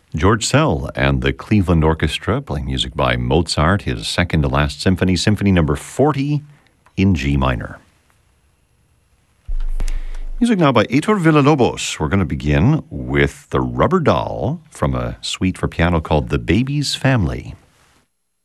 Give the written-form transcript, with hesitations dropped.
George Szell and the Cleveland Orchestra playing music by Mozart, his second to last symphony, Symphony number 40 in G minor. Music now by Heitor Villa-Lobos. We're going to begin with The Rubber Doll from a suite for piano called The Baby's Family.